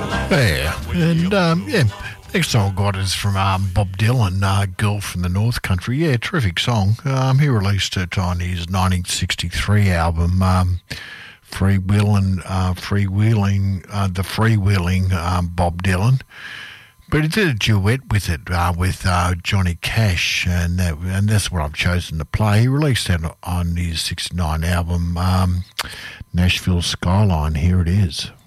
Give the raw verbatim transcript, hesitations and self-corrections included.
Yeah, and um, yeah, next song I got is from um, Bob Dylan, uh, "Girl from the North Country." Yeah, terrific song. Um, he released it on his nineteen sixty-three album, um, "Freewheeling," uh, "Freewheeling," uh, the Freewheeling um, Bob Dylan. But he did a duet with it uh, with uh, Johnny Cash, and that, and that's what I've chosen to play. He released that on his sixty-nine album, um, "Nashville Skyline." Here it is.